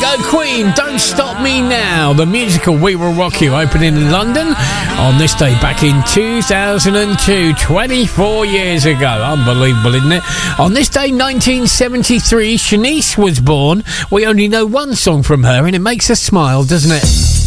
go, Queen, Don't Stop Me Now. The musical We Will Rock You opening in London on this day back in 2002, 24 years ago. Unbelievable, isn't it? On this day, 1973, Shanice was born. We only know one song from her, and it makes us smile, doesn't it?